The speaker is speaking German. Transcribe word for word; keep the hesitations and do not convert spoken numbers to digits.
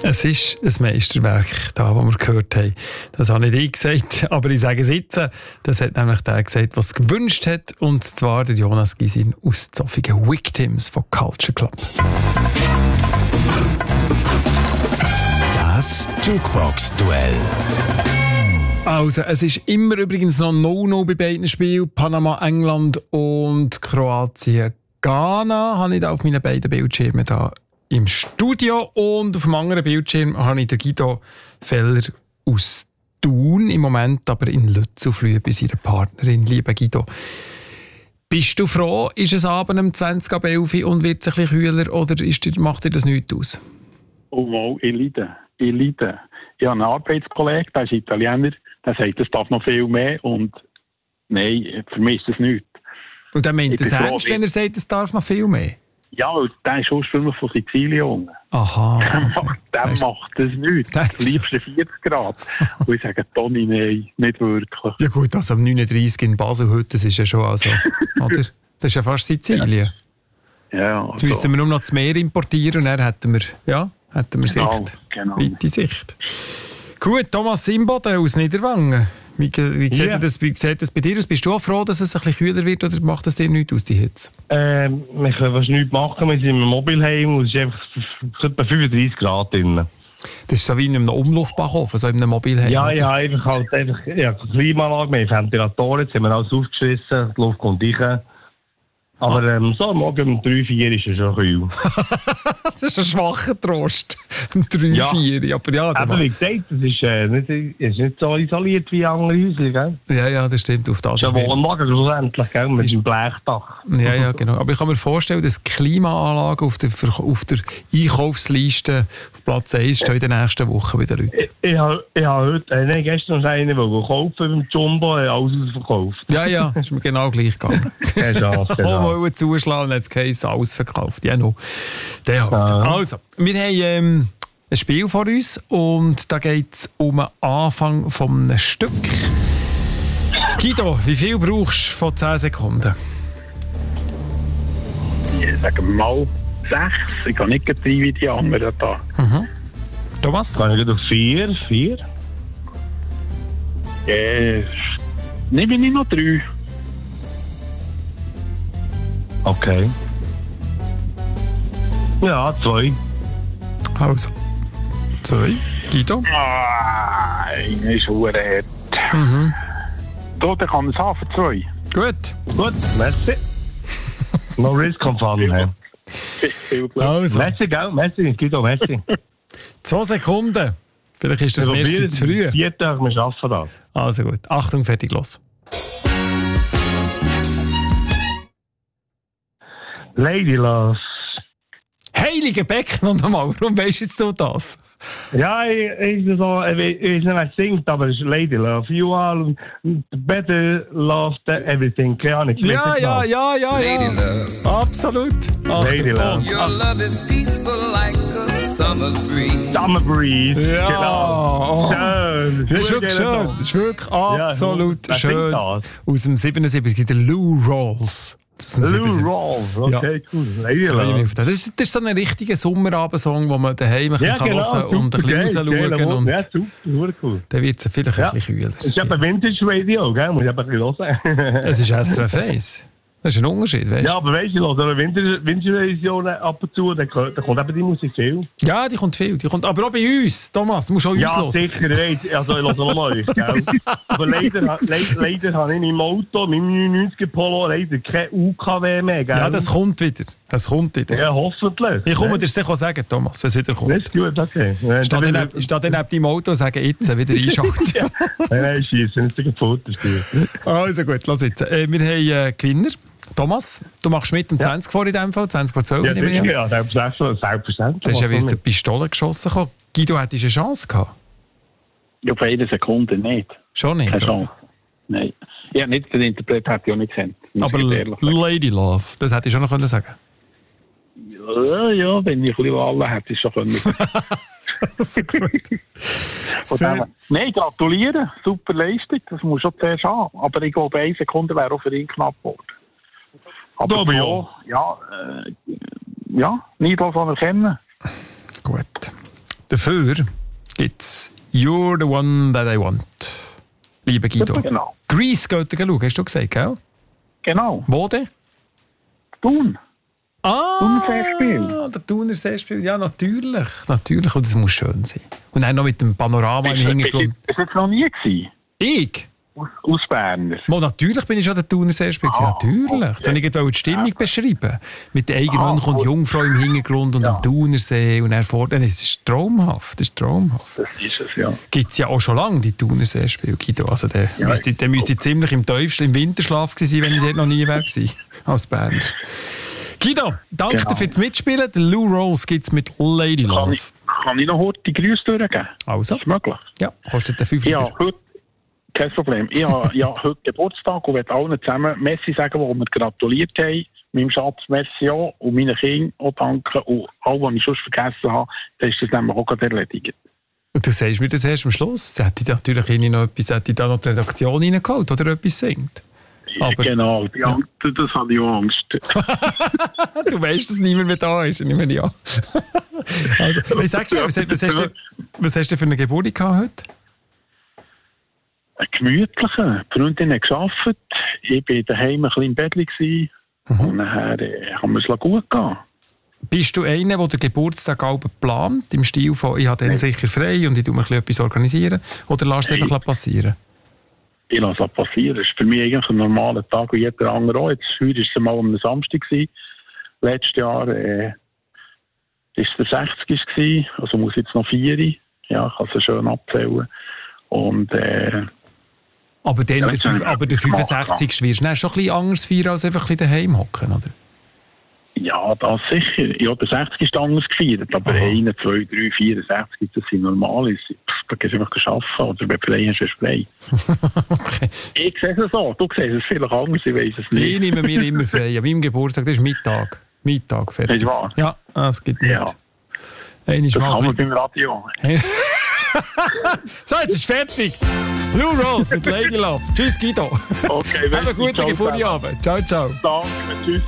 Es ist ein Meisterwerk, da, das wir gehört haben. Das habe nicht ich gesagt, aber ich sage es jetzt. Das hat nämlich der gesagt, was es gewünscht hat. Und zwar der Jonas Gysin aus Zofingen. Victims von Culture Club. Das Jukebox-Duell. Also, es ist immer übrigens noch No-No bei beiden Spielen. Panama, England und Kroatien, Ghana habe ich da auf meinen beiden Bildschirmen da im Studio. Und auf dem anderen Bildschirm habe ich den Guido Feller aus Thun, im Moment aber in Lützelflüh bei seiner Partnerin. Lieber Guido, bist du froh, ist es Abend um zwanzig ab elf und wird es ein bisschen kühler oder ist, macht dir das nichts aus? Oh, wow, ich leide. Ich leide. Ich habe einen Arbeitskollegen, der ist Italiener, der sagt, es darf noch viel mehr und nein, für mich ist das nichts. Und er meint das ernst, wenn er sagt, es darf noch viel mehr? Ja, weil der ist ursprünglich von Sizilien. Aha. Der Okay. macht, der das macht das nicht. Das liebste vierzig Grad. Und ich sage, Toni, nein, nicht wirklich. Ja gut, also am neununddreißig in Basel heute, das ist ja schon, also, oder? Das ist ja fast Sizilien. Ja, ja. Jetzt müssten wir nur noch das Meer importieren und dann hätten wir, ja, hätten wir Genau, Sicht. genau. Weite Sicht. Gut, Thomas Imboden aus Niederwangen. Wie, wie, sieht Ja. das, wie sieht das bei dir aus? Bist du auch froh, dass es ein bisschen kühler wird oder macht es dir nichts aus, die Hitze? Ähm, wir können fast nichts machen, wir sind im Mobilheim und es ist einfach etwa fünfunddreißig Grad drin. Das ist so wie in einem Umluftbackofen, so in einem Mobilheim. Ja, oder? ja, einfach halt einfach, ja, Klimaanlage, wir haben Ventilatoren, jetzt haben wir alles aufgeschissen, die Luft kommt rein. Aber ähm, so morgen um drei, vier ist es schon kühl. Das ist ein schwacher Trost. Um drei, Ja. vier. Aber ja, Aber wie gesagt, das ist, äh, nicht, ist nicht so isoliert wie andere Häuser, gell? ja, ja, das stimmt. Auf das Das ist ein Wohnwagen schlussendlich, gell? Mit dem Blechdach. Ja, ja, genau. Aber ich kann mir vorstellen, dass Klimaanlagen auf der, auf der Einkaufsliste auf Platz eins stehen in den nächsten Wochen bei den Leuten. Ich, ich habe ich hab heute, äh, nein, gestern noch einen kaufen beim Jumbo, äh, alles ausverkauft. Ja, ja, ist mir genau gleich gegangen. Genau, genau. Auch wollen zuschlagen, dann hat es geheißen, alles verkauft. Ja, no. Der halt. Ja. Also, wir haben ähm, ein Spiel vor uns und da geht es um den Anfang eines Stück. Guido, wie viel brauchst du von zehn Sekunden? Ich sage mal sechs. Ich kann nicht rein wie die anderen da. Mhm. Thomas? Kann ich auf vier? Vier? Äh, nicht bin ich noch drei. Okay. Ja, zwei. Also, zwei. Guido? Ah, einer ist verdammt hart. Mhm. Da, dann kann es haben für zwei. Gut. Gut, merci. No risk on fun, hey. Viel Glück. Also, Merci, gell? Merci, Guido, merci. zwei Sekunden. Vielleicht ist das Merci zu früh. Vier Tage, wir schaffen das. Also gut. Achtung, fertig, los. Lady Love. Heilige Becken noch einmal. Warum weisst du das? Ja, ich, ich, so, ich, ich weiß nicht, wer singt, aber es ist Lady Love. You are better loved than everything. Keine Ahnung. ich weiß Ja, nicht ja, genau. ja, ja, ja. Lady Love. Absolut. Achtung, Lady Love. und- Your love is peaceful like a summer's breeze. Summer Breeze. Ja. Genau. Oh. Schön. Das ist wirklich schön. Das ist wirklich absolut wer schön. singt das? Aus dem siebenundsiebzig, der Lou Rawls. Aus dem Lou siebenundsiebzig. Rolls. Okay, cool. Lady Freue mich Love. auf das. Das ist, das ist so ein richtiger Sommerabend-Song, wo man daheim ein bisschen Ja, hören genau. und ein bisschen rausschauen kann. Und Ja, super. Super cool. dann wird es vielleicht Ja. ein bisschen kühler. Es ist eben Vintage Radio, gell? Muss ich eben ein bisschen hören. Es ist S R F eins. Das ist ein Unterschied, weißt du? Ja, aber weißt du, ich höre eine Winter- Winterversion ab und zu, dann kommt, dann kommt eben die Musik viel. Ja, die kommt viel. Die kommt aber auch bei uns. Thomas, du musst auch uns Ja, hören. sicher, weiss. Also ich höre nur noch euch, gell? Aber leider, leider, leider habe ich im Auto, mit meinem neunundneunziger Polo, leider kein U K W mehr, gell? Ja, das kommt wieder. Das kommt wieder. Ja, hoffentlich. Ich komme dir das dann sagen, Thomas, wenn es wieder Das kommt. ist gut, okay. Ja, Ich stehe dann dann neben- ich stehe dann neben deinem Auto und sage jetzt wieder einschalten. ja. Nein, nein, schießen, nicht ein Fotospiel. Also gut, lass jetzt. Äh, wir haben äh, Gewinner. Thomas, du machst mit um zwanzig vor in dem Fall, zwanzig vor zwölf. Ja, nehme ich an. ja, selbstverständlich. selbstverständlich. Das ist ja wie aus der Pistole geschossen gekommen. Guido, hättest du eine Chance gehabt? Ja, auf eine Sekunde nicht. Schon nicht, Keine oder? Chance. Nein. Ja, nicht den Interpret hätte ich auch nicht gesehen. Muss Aber ich ehrlich sagen. Lady Love, das hätte ich schon noch können sagen. Ja, ja, wenn ich ein bisschen Wahl hätte ich schon können. So gut. Von Sehr- dem- Nein, gratulieren. Super Leistung. Das muss schon zuerst haben. Aber ich glaube, eine Sekunde wäre auch für ihn knapp geworden. Aber Aber so, ja, äh, ja, nicht was anerkennen. Gut. Dafür gibt es You're the One That I Want. Lieber Guido. Genau. Grease geht ihr schauen, hast du gesagt, gell? Genau. Wo denn? Thun. Ah, Thunerseespiel. der Thunerseespiel. Ja, natürlich. Natürlich, und das muss schön sein. Und dann noch mit dem Panorama im Hintergrund. Ist das noch nie gewesen? Ich? Aus, aus Berner. Mo, natürlich bin ich schon der Thunerseespiel. Ah, natürlich. okay. Jetzt wollte ich gerade die Stimmung Ja. beschreiben. Mit der Eigenmönch Ah, und gut. Jungfrau im Hintergrund und Ja. dem Thunersee und er fort. Das ist traumhaft. Das ist traumhaft. Das ist es, ja. Gibt es ja auch schon lange, die Thunerseespiele, Guido. Also der Ja, müsste, der müsste ziemlich im tiefsten, im Winterschlaf gewesen sein, wenn ich dort noch nie wäre gewesen, als Berner. Guido, danke Genau. dir fürs Mitspielen. Den Lou Rolls gibt es mit Lady Kann Love. ich, kann ich noch heute die Grüße durchgeben? Also, Ist das möglich? ja, kostet den fünf Ja, Liter. heute, kein Problem. Ich habe ja heute Geburtstag und möchte allen zusammen Messi sagen, die mir gratuliert haben. Meinem Schatz Messi auch und meinen Kindern auch danken. Und all, was ich sonst vergessen habe, dann ist das nämlich auch gerade erledigt. Und du sagst mir das erst am Schluss. Da hätte ich natürlich irgendwie noch etwas, hätte ich da noch die Redaktion reingeholt, oder etwas singt. Aber- genau, die Angst, das habe ich auch Angst. Du weißt, dass niemand mehr da ist, nehme ich an. Also, was sagst du, was, was, hast du, was hast du für eine Geburt gehabt heute? Ein gemütlicher. Die Freundin hat gearbeitet. Ich war daheim ein bisschen im Bett. Gewesen. Mhm. Und nachher äh, haben wir es gut gehen. Bist du einer, der den Geburtstag halb plant, im Stil von, ich habe dann Nein. sicher frei und ich tue mir ein bisschen etwas organisieren? Oder lässt es Nein. einfach passieren? Ich lasse es passieren. Es ist für mich eigentlich ein normaler Tag wie jeder andere auch. Jetzt heute war es mal am Samstag. Gewesen. Letztes Jahr äh, ist es der sechzig. Gewesen. Also muss jetzt noch vier. Ja, ich kann es schön abzählen. Und äh, Aber, dann Ja, der, das fünf- habe ich aber der gemacht, fünfundsechzigste wirst du dann schon ein bisschen anders feiern, als einfach ein bisschen daheim hocken, oder? ja, das sicher. Ja, der sechzig ist anders gefeiert. Aber Aha. eins, zwei, drei, vier, sechzig, das sind normale. Pff, da gehst du einfach arbeiten. Oder wenn du frei hast, hast du frei. Okay. Ich sehe es so. Du siehst es vielleicht anders. Ich weiß es Ich nicht. nehme mir immer frei. An meinem Geburtstag, das ist Mittag. Mittag, fertig. Ist wahr? Ja, das gibt nicht. Ja. Einmal Das mal haben wir ein beim Radio. bisschen- So, jetzt ist fertig. Lou Rolls mit Lady Love. Tschüss, Guido. Okay, Have einen guten Geburtstag. Ciao, ciao. Danke. Tschüss.